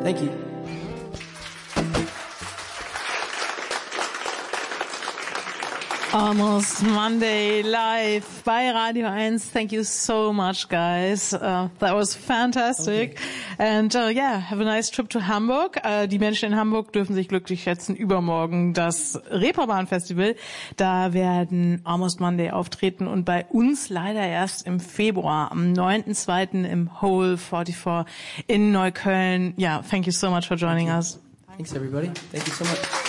Thank you. Almost Monday live bei Radio 1. Thank you so much, guys. That was fantastic. Okay. And yeah, have a nice trip to Hamburg. Die Menschen in Hamburg dürfen sich glücklich schätzen. Übermorgen das Reeperbahn Festival. Da werden Almost Monday auftreten und bei uns leider erst im Februar, am 9.2. im Hole 44 in Neukölln. Yeah, thank you so much for joining us. Thanks, everybody. Thank you so much.